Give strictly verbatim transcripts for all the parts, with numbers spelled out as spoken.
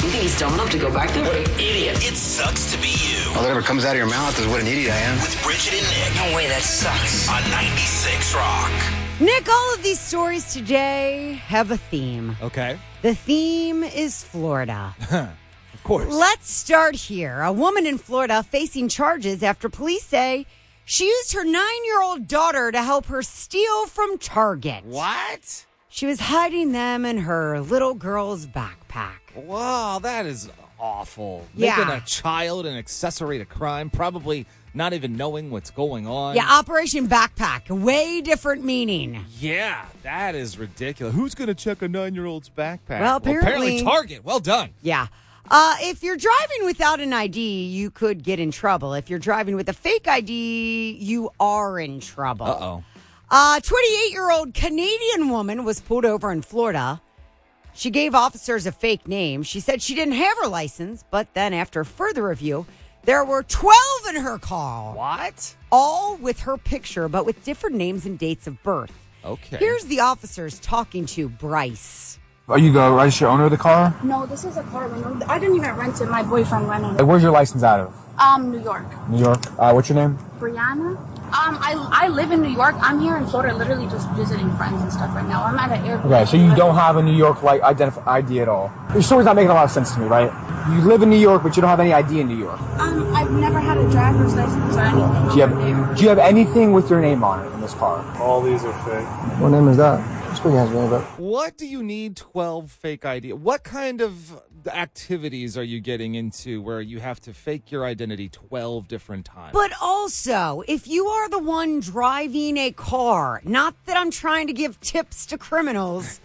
you think he's dumb enough to go back there? What an idiot. It sucks to be you. All that ever comes out of your mouth is what an idiot I am. With Bridget and Nick. No way, that sucks. On ninety-six Rock. Nick, all of these stories today have a theme. Okay. The theme is Florida. Of course. Let's start here. A woman in Florida facing charges after police say she used her nine-year-old daughter to help her steal from Target. What? She was hiding them in her little girl's backpack. Wow, that is awful. Yeah. Making a child an accessory to crime, probably not even knowing what's going on. Yeah, Operation Backpack. Way different meaning. Yeah, that is ridiculous. Who's going to check a nine-year-old's backpack? Well, apparently- apparently Target. Well done. Yeah. Uh, if you're driving without an I D, you could get in trouble. If you're driving with a fake I D, you are in trouble. Uh-oh. A twenty-eight-year-old Canadian woman was pulled over in Florida. She gave officers a fake name. She said she didn't have her license, but then after further review, there were twelve in her car. What? All with her picture, but with different names and dates of birth. Okay. Here's the officers talking to Bryce. Are you the registered owner of the car? No, this is a car rental. I didn't even rent it. My boyfriend rented Like, it. where's your license out of? Um, New York. New York. Uh, what's your name? Brianna? Um, I, I live in New York. I'm here in Florida literally just visiting friends and stuff right now. I'm at an airport. Okay, so you don't have a New York like identif- I D at all. Your story's not making a lot of sense to me, right? You live in New York, but you don't have any I D in New York. Um, I've never had a driver's license or anything. Do you have Do you have anything with your name on it in this car? All these are fake. What name is that? Just put your hands on it. What do you need twelve fake I D? What kind of activities are you getting into where you have to fake your identity twelve different times? But also, if you are the one driving a car, not that I'm trying to give tips to criminals,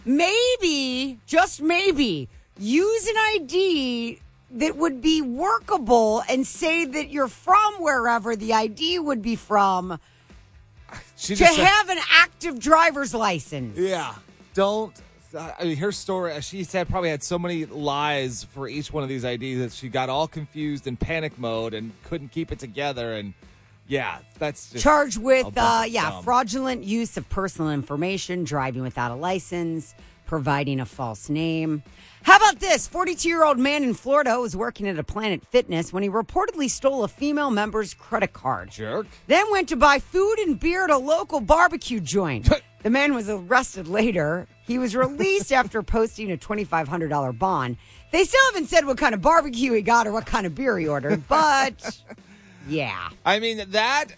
maybe, just maybe, use an I D that would be workable and say that you're from wherever the I D would be from She to just said- have an active driver's license. Yeah. Don't. I mean, her story, she said, probably had so many lies for each one of these I Ds that she got all confused in panic mode and couldn't keep it together. And yeah, that's just Charged a with, bunch uh, of yeah, dumb. fraudulent use of personal information, driving without a license, providing a false name. How about this? forty-two-year-old man in Florida was working at a Planet Fitness when he reportedly stole a female member's credit card. Jerk. Then went to buy food and beer at a local barbecue joint. The man was arrested later. He was released after posting a twenty-five hundred dollars bond. They still haven't said what kind of barbecue he got or what kind of beer he ordered, but yeah. I mean, that.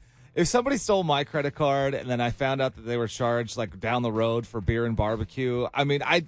If somebody stole my credit card and then I found out that they were charged like down the road for beer and barbecue, I mean, I.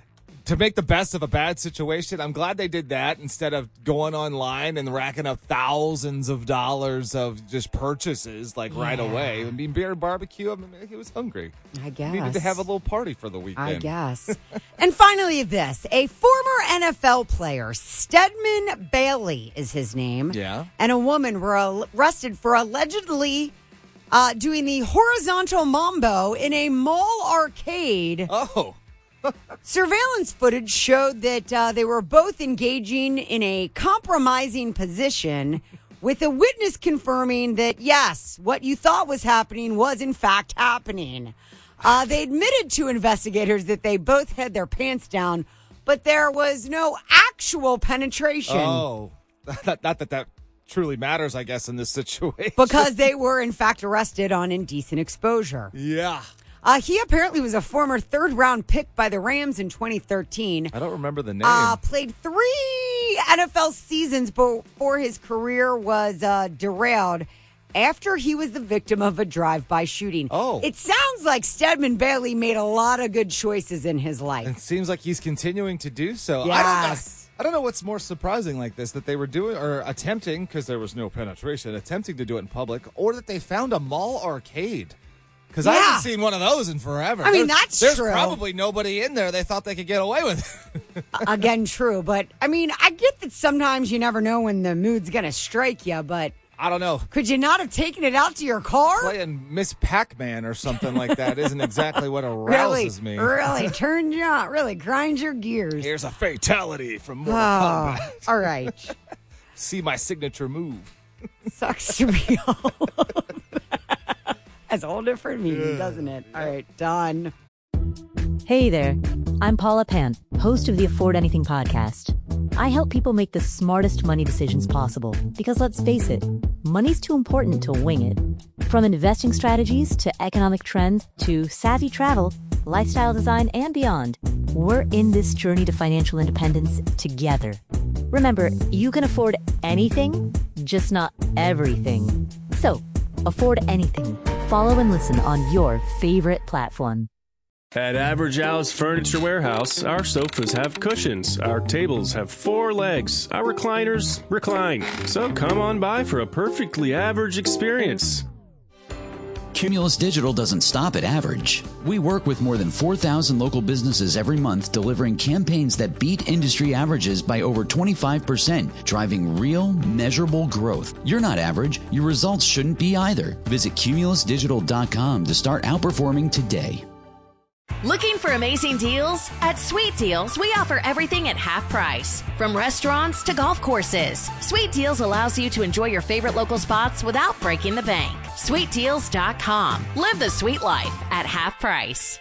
To make the best of a bad situation, I'm glad they did that instead of going online and racking up thousands of dollars of just purchases like right Yeah. away. I mean, beer and barbecue, I mean, he was hungry. I guess. Needed to have a little party for the weekend. I guess. And finally, this. A former N F L player, Stedman Bailey is his name. Yeah. And a woman were arrested for allegedly uh, doing the horizontal mambo in a mall arcade. Oh. Surveillance footage showed that uh, they were both engaging in a compromising position, with a witness confirming that, yes, what you thought was happening was in fact happening. Uh, they admitted to investigators that they both had their pants down, but there was no actual penetration. Oh. Not, not that that truly matters, I guess, in this situation. Because they were, in fact, arrested on indecent exposure. Yeah. Uh, he apparently was a former third-round pick by the Rams in twenty thirteen. I don't remember the name. Uh, played three N F L seasons before his career was uh, derailed after he was the victim of a drive-by shooting. Oh. It sounds like Stedman Bailey made a lot of good choices in his life. It seems like he's continuing to do so. I don't know. Yes. I don't know what's more surprising like this, that they were doing or attempting, because there was no penetration, attempting to do it in public, or that they found a mall arcade. Because I Yeah. haven't seen one of those in forever. I mean, There's- that's there's true. probably nobody in there they thought they could get away with it. Again, true. But, I mean, I get that sometimes you never know when the mood's going to strike you, but I don't know. could you not have taken it out to your car? Playing Miss Pac-Man or something like that isn't exactly what Really, arouses me. really turns you on, really grinds your gears. Here's a fatality from Mortal Oh, Kombat. all right. See my signature move. Sucks to be old. Has a whole different meaning, doesn't it? All right, done. Hey there, I'm Paula Pant, host of the Afford Anything podcast. I help people make the smartest money decisions possible because, let's face it, money's too important to wing it. From investing strategies to economic trends to savvy travel, lifestyle design, and beyond, we're in this journey to financial independence together. Remember, you can afford anything, just not everything. So, afford anything. Follow and listen on your favorite platform. At Average Al's Furniture Warehouse, our sofas have cushions, our tables have four legs, our recliners recline. So come on by for a perfectly average experience. Cumulus Digital doesn't stop at average. We work with more than four thousand local businesses every month, delivering campaigns that beat industry averages by over twenty-five percent, driving real, measurable growth. You're not average. Your results shouldn't be either. Visit cumulus digital dot com to start outperforming today. Looking for amazing deals? At Sweet Deals, we offer everything at half price. From restaurants to golf courses, Sweet Deals allows you to enjoy your favorite local spots without breaking the bank. sweet deals dot com. Live the sweet life at half price.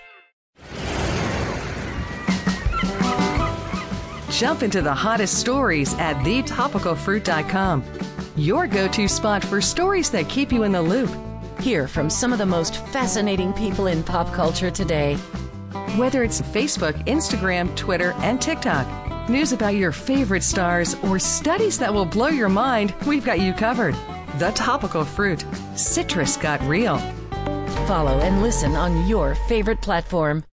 Jump into the hottest stories at the topical fruit dot com. Your go-to spot for stories that keep you in the loop. Hear from some of the most fascinating people in pop culture today. Whether it's Facebook, Instagram, Twitter, and TikTok, news about your favorite stars, or studies that will blow your mind, we've got you covered. The Topical Fruit. Citrus got real. Follow and listen on your favorite platform.